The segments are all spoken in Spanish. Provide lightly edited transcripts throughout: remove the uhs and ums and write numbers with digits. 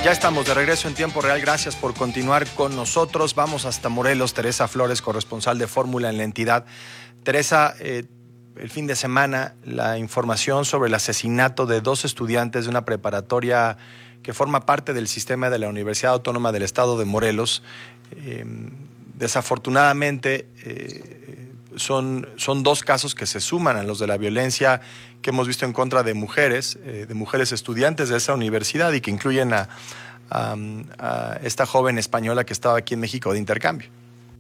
Ya estamos de regreso en tiempo real. Gracias por continuar con nosotros. Vamos hasta Morelos. Teresa Flores, corresponsal de Fórmula en la entidad. Teresa, el fin de semana, la información sobre el asesinato de 2 estudiantes de una preparatoria que forma parte del sistema de la Universidad Autónoma del Estado de Morelos. Desafortunadamente, son 2 casos que se suman a los de la violencia que hemos visto en contra de mujeres estudiantes de esa universidad y que incluyen a esta joven española que estaba aquí en México de intercambio.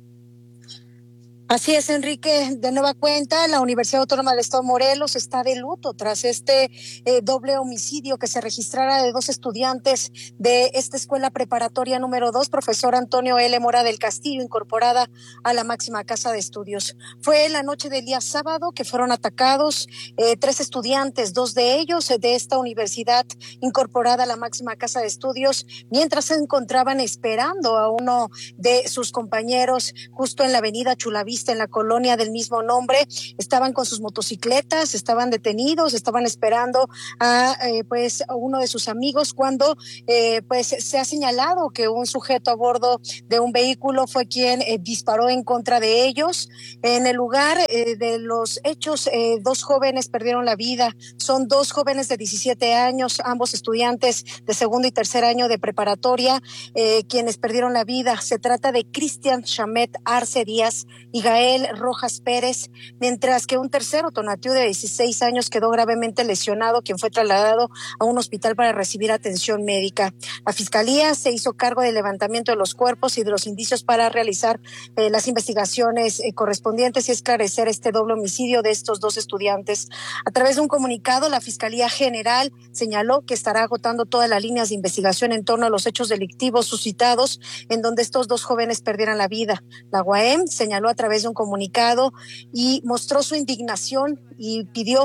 Así es, Enrique. De nueva cuenta, la Universidad Autónoma del Estado de Morelos está de luto tras este doble homicidio que se registrara de 2 estudiantes de esta escuela preparatoria número 2, profesor Antonio L. Mora del Castillo, incorporada a la máxima casa de estudios. Fue la noche del día sábado que fueron atacados 3 estudiantes, 2 de ellos de esta universidad incorporada a la máxima casa de estudios, mientras se encontraban esperando a uno de sus compañeros justo en la avenida Chulavista, en la colonia del mismo nombre. Estaban con sus motocicletas, estaban detenidos, estaban esperando a uno de sus amigos cuando se ha señalado que un sujeto a bordo de un vehículo fue quien disparó en contra de ellos. En el lugar de los hechos, 2 jóvenes perdieron la vida. Son 2 jóvenes de 17 años, ambos estudiantes de segundo y tercer año de preparatoria, quienes perdieron la vida. Se trata de Cristian Chamet Arce Díaz y Gael Rojas Pérez, mientras que un tercero, Tonatiuh, de 16 años, quedó gravemente lesionado, quien fue trasladado a un hospital para recibir atención médica. La Fiscalía se hizo cargo del levantamiento de los cuerpos y de los indicios para realizar las investigaciones correspondientes y esclarecer este doble homicidio de estos 2 estudiantes. A través de un comunicado, la Fiscalía General señaló que estará agotando todas las líneas de investigación en torno a los hechos delictivos suscitados en donde estos 2 jóvenes perdieran la vida. La UAM señaló a través de un comunicado y mostró su indignación y pidió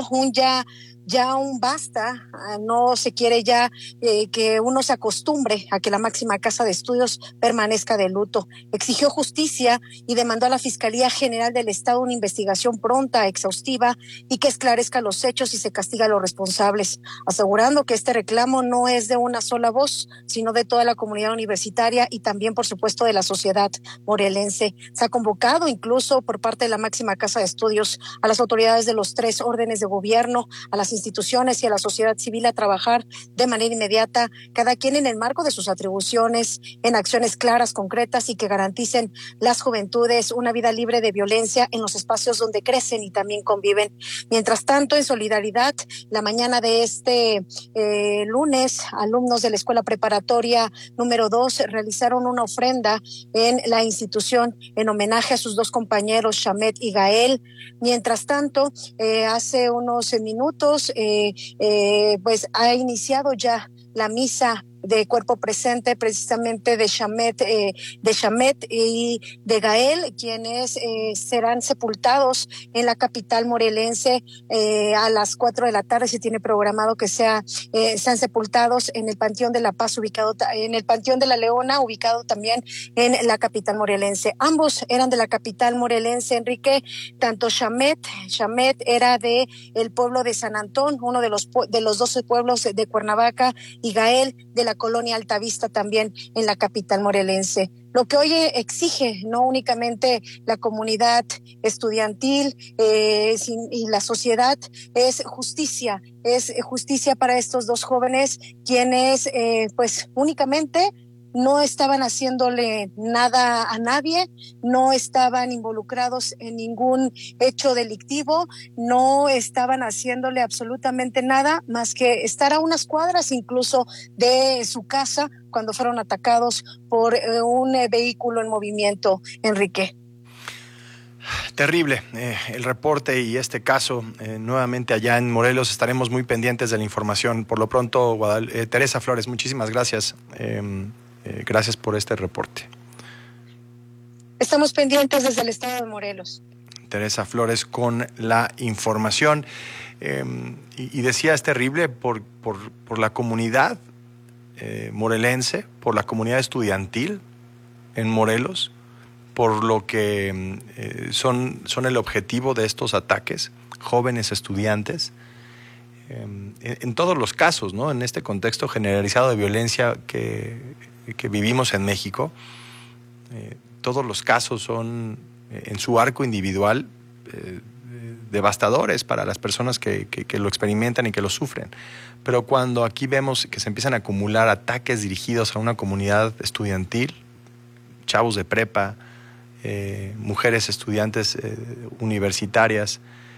un basta. No se quiere ya que uno se acostumbre a que la máxima casa de estudios permanezca de luto. Exigió justicia y demandó a la Fiscalía General del Estado una investigación pronta, exhaustiva y que esclarezca los hechos y se castiga a los responsables, asegurando que este reclamo no es de una sola voz, sino de toda la comunidad universitaria y también, por supuesto, de la sociedad morelense. Se ha convocado incluso por parte de la máxima casa de estudios a las autoridades de los 3 órdenes de gobierno, a las instituciones y a la sociedad civil a trabajar de manera inmediata, cada quien en el marco de sus atribuciones, en acciones claras, concretas y que garanticen las juventudes una vida libre de violencia en los espacios donde crecen y también conviven. Mientras tanto, en solidaridad, la mañana de este lunes, alumnos de la escuela preparatoria número 2 realizaron una ofrenda en la institución en homenaje a sus 2 compañeros, Chamet y Gael. Mientras tanto, hace unos minutos, ha iniciado ya la misa de cuerpo presente precisamente de Chamet y de Gael, quienes serán sepultados en la capital morelense a las 4 de la tarde. Se tiene programado que sean sepultados en el Panteón de la Paz, ubicado en el Panteón de la Leona, ubicado también en la capital morelense. Ambos eran de la capital morelense, Enrique. Tanto Chamet era de el pueblo de San Antón, uno de los 12 pueblos de Cuernavaca, y Gael de la colonia Altavista, también en la capital morelense. Lo que hoy exige no únicamente la comunidad estudiantil y la sociedad es justicia para estos 2 jóvenes, quienes únicamente no estaban haciéndole nada a nadie, no estaban involucrados en ningún hecho delictivo, no estaban haciéndole absolutamente nada más que estar a unas cuadras incluso de su casa cuando fueron atacados por un vehículo en movimiento, Enrique. Terrible el reporte y este caso nuevamente allá en Morelos. Estaremos muy pendientes de la información. Por lo pronto, Teresa Flores, muchísimas gracias. Gracias por este reporte. Estamos pendientes desde el estado de Morelos. Teresa Flores con la información. Y decía, es terrible por la comunidad morelense, por la comunidad estudiantil en Morelos, por lo que son el objetivo de estos ataques, jóvenes estudiantes. en todos los casos, ¿no? En este contexto generalizado de violencia que vivimos en México, todos los casos son, en su arco individual, devastadores para las personas que lo experimentan y que lo sufren. Pero cuando aquí vemos que se empiezan a acumular ataques dirigidos a una comunidad estudiantil, chavos de prepa, mujeres estudiantes universitarias,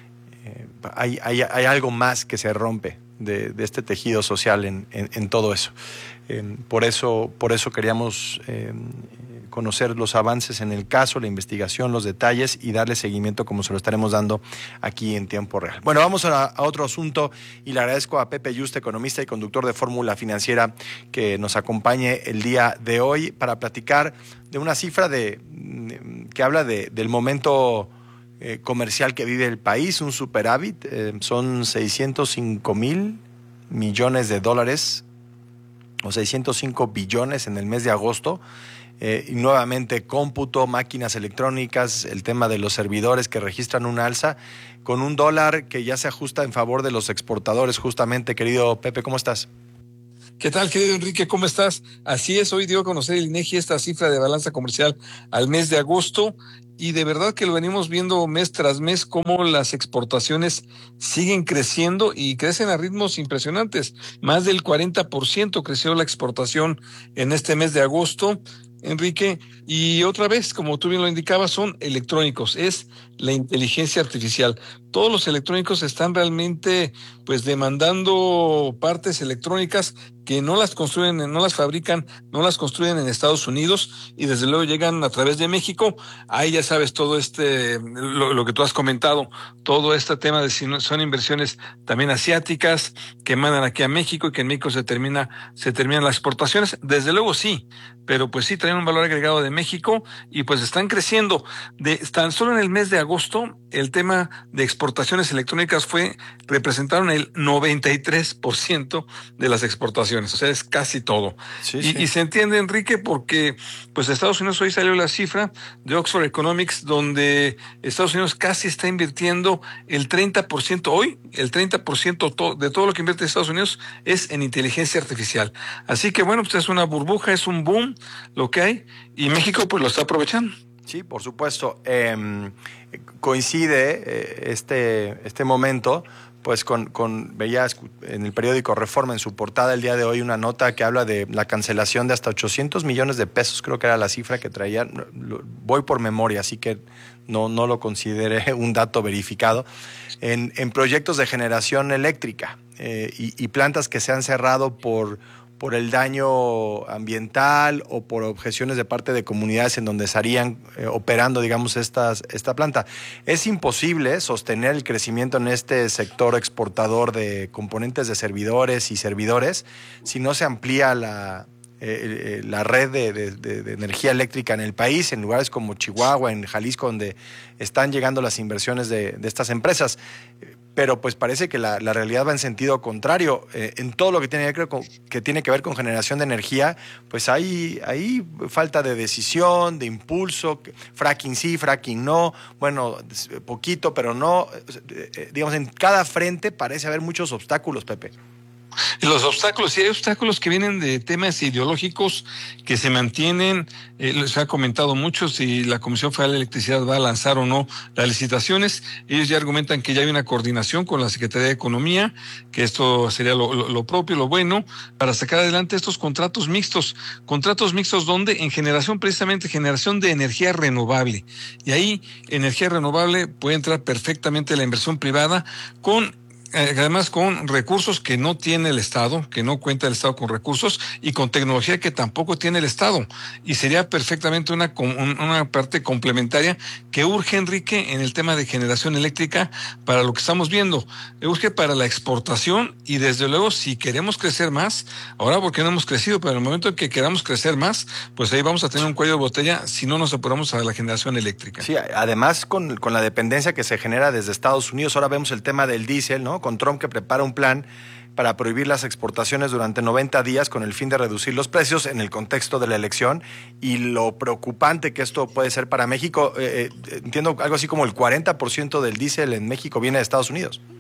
hay algo más que se rompe de este tejido social en todo eso. Por eso queríamos conocer los avances en el caso, la investigación, los detalles y darle seguimiento como se lo estaremos dando aquí en tiempo real. Bueno, vamos a otro asunto y le agradezco a Pepe Yuste, economista y conductor de Fórmula Financiera, que nos acompañe el día de hoy para platicar de una cifra que habla del momento comercial que vive el país, un superávit. Son 605,000 millones de dólares o 605 billones en el mes de agosto. Y nuevamente cómputo, máquinas electrónicas, el tema de los servidores que registran un alza, con un dólar que ya se ajusta en favor de los exportadores justamente. Querido Pepe, ¿cómo estás? ¿Qué tal, querido Enrique? ¿Cómo estás? Así es, hoy dio a conocer el INEGI esta cifra de balanza comercial al mes de agosto, y de verdad que lo venimos viendo mes tras mes cómo las exportaciones siguen creciendo y crecen a ritmos impresionantes. Más del 40% creció la exportación en este mes de agosto, Enrique, y otra vez, como tú bien lo indicabas, son electrónicos, es la inteligencia artificial. Todos los electrónicos están realmente demandando partes electrónicas que no las construyen, no las fabrican, no las construyen en Estados Unidos, y desde luego llegan a través de México. Ahí ya sabes todo lo que tú has comentado, todo este tema de si son inversiones también asiáticas que mandan aquí a México y que en México se terminan las exportaciones. Desde luego sí, pero sí traen un valor agregado de México y están creciendo. Tan solo en el mes de agosto, el tema de exportaciones electrónicas representaron el 93% de las exportaciones, o sea, es casi todo. Sí. Y se entiende, Enrique, porque Estados Unidos, hoy salió la cifra de Oxford Economics, donde Estados Unidos casi está invirtiendo el 30%, hoy el 30% de todo lo que invierte Estados Unidos es en inteligencia artificial. Así que es una burbuja, es un boom lo que hay, y México lo está aprovechando. Sí, por supuesto. Coincide este momento veía en el periódico Reforma, en su portada el día de hoy, una nota que habla de la cancelación de hasta 800 millones de pesos, creo que era la cifra que traía. Voy por memoria, así que no lo consideré un dato verificado, en proyectos de generación eléctrica y plantas que se han cerrado por el daño ambiental o por objeciones de parte de comunidades en donde estarían operando, digamos, esta planta. Es imposible sostener el crecimiento en este sector exportador de componentes de servidores y servidores si no se amplía la red de energía eléctrica en el país, en lugares como Chihuahua, en Jalisco, donde están llegando las inversiones de estas empresas. Pero parece que la realidad va en sentido contrario. En todo lo que tiene que ver con generación de energía, hay falta de decisión, de impulso, fracking sí, fracking no, poquito, pero no. Digamos, en cada frente parece haber muchos obstáculos, Pepe. Los obstáculos, sí, hay obstáculos que vienen de temas ideológicos que se mantienen. Les ha comentado mucho si la Comisión Federal de Electricidad va a lanzar o no las licitaciones. Ellos ya argumentan que ya hay una coordinación con la Secretaría de Economía, que esto sería lo propio, lo bueno, para sacar adelante estos contratos mixtos donde precisamente generación de energía renovable. Y ahí, energía renovable, puede entrar perfectamente la inversión privada además con recursos que no tiene el Estado, que no cuenta el Estado con recursos, y con tecnología que tampoco tiene el Estado. Y sería perfectamente una parte complementaria que urge, Enrique, en el tema de generación eléctrica para lo que estamos viendo. Urge para la exportación y desde luego si queremos crecer más, ahora porque no hemos crecido, pero en el momento en que queramos crecer más, ahí vamos a tener un cuello de botella si no nos apuramos a la generación eléctrica. Sí, además con la dependencia que se genera desde Estados Unidos, ahora vemos el tema del diésel, ¿no? Con Trump, que prepara un plan para prohibir las exportaciones durante 90 días con el fin de reducir los precios en el contexto de la elección, y lo preocupante que esto puede ser para México. Entiendo algo así como el 40% del diésel en México viene de Estados Unidos.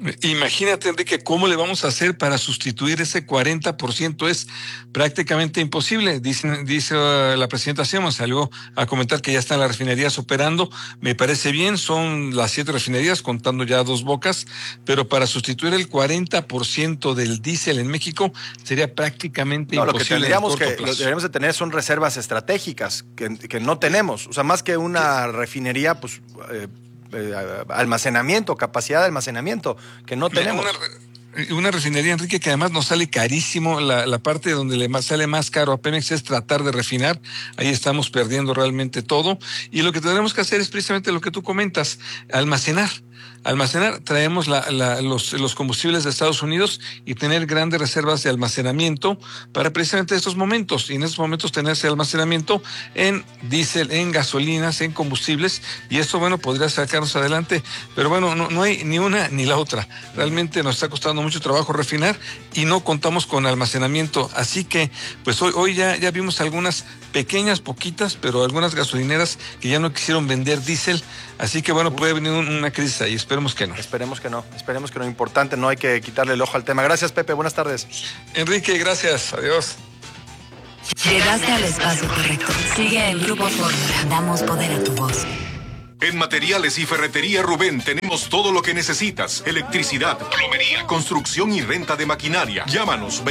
Imagínate, Enrique, ¿cómo le vamos a hacer para sustituir ese 40%? Es prácticamente imposible. Dice la presidenta Sheinbaum, salió a comentar que ya están las refinerías operando. Me parece bien, son las 7 refinerías, contando ya Dos Bocas, pero para sustituir el 40% del diésel en México sería prácticamente imposible. Lo que deberíamos de tener son reservas estratégicas que no tenemos. O sea, más que una refinería, pues almacenamiento, capacidad de almacenamiento, que no tenemos. Una refinería, Enrique, que además nos sale carísimo. La parte donde sale más caro a Pemex es tratar de refinar. Ahí estamos perdiendo realmente todo. Y lo que tendremos que hacer es precisamente lo que tú comentas, almacenar. Traemos los combustibles de Estados Unidos y tener grandes reservas de almacenamiento para precisamente estos momentos. Y en estos momentos tener ese almacenamiento en diésel, en gasolinas, en combustibles. Y esto, bueno, podría sacarnos adelante. Pero bueno, no hay ni una ni la otra. Realmente nos está costando mucho trabajo refinar y no contamos con almacenamiento. Así que, pues hoy ya vimos algunas pequeñas, poquitas, pero algunas gasolineras que ya no quisieron vender diésel. Así que, bueno, puede venir una crisis ahí. Esperemos que no. Esperemos que no. Importante, no hay que quitarle el ojo al tema. Gracias, Pepe. Buenas tardes. Enrique, gracias. Adiós. Llegaste al espacio correcto. Sigue en Grupo Fórmula. Damos poder a tu voz. En Materiales y Ferretería Rubén tenemos todo lo que necesitas. Electricidad, plomería, construcción y renta de maquinaria. Llámanos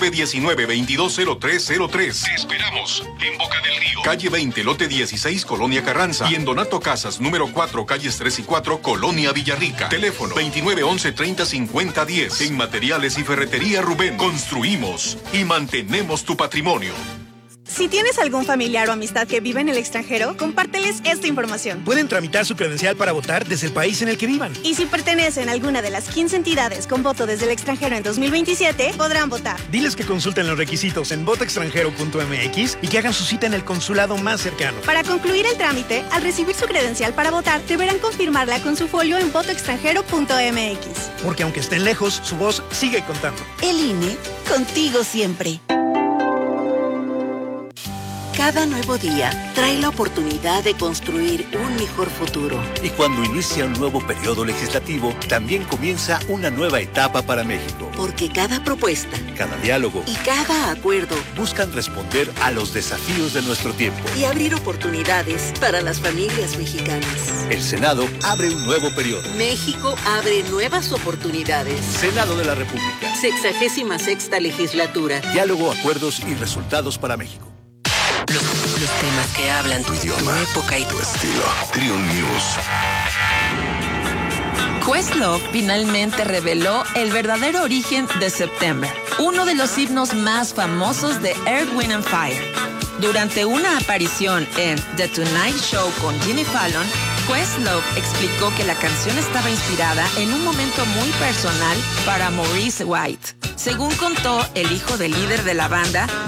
2919-220303. Te esperamos en Boca del Río, calle 20, lote 16, Colonia Carranza. Y en Donato Casas, número 4, calles 3 y 4, Colonia Villarrica. Teléfono 2911-305010. En Materiales y Ferretería Rubén construimos y mantenemos tu patrimonio. Si tienes algún familiar o amistad que vive en el extranjero, compárteles esta información. Pueden tramitar su credencial para votar desde el país en el que vivan. Y si pertenecen a alguna de las 15 entidades con voto desde el extranjero en 2027, podrán votar. Diles que consulten los requisitos en votoextranjero.mx y que hagan su cita en el consulado más cercano. Para concluir el trámite, al recibir su credencial para votar, deberán confirmarla con su folio en votoextranjero.mx. Porque aunque estén lejos, su voz sigue contando. El INE, contigo siempre. Cada nuevo día trae la oportunidad de construir un mejor futuro. Y cuando inicia un nuevo periodo legislativo, también comienza una nueva etapa para México. Porque cada propuesta, cada diálogo y cada acuerdo buscan responder a los desafíos de nuestro tiempo y abrir oportunidades para las familias mexicanas. El Senado abre un nuevo periodo. México abre nuevas oportunidades. Senado de la República. 66ª legislatura. Diálogo, acuerdos y resultados para México. Los temas que hablan tu idioma, tu época y tu estilo. Trio News. Questlove finalmente reveló el verdadero origen de September, uno de los himnos más famosos de Earth, Wind and Fire. Durante una aparición en The Tonight Show con Jimmy Fallon, Questlove explicó que la canción estaba inspirada en un momento muy personal para Maurice White. Según contó el hijo del líder de la banda,